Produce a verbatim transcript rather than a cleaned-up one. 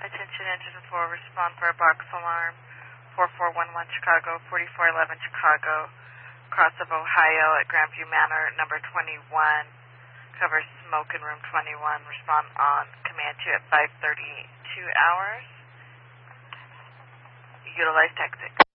Attention engine four, respond for a box alarm. four four one one Chicago, forty-four eleven Chicago, cross of Ohio at Grandview Manor, number twenty-one. Covers smoke in room twenty-one. Respond on command two at five thirty-two hours. Utilize tactic.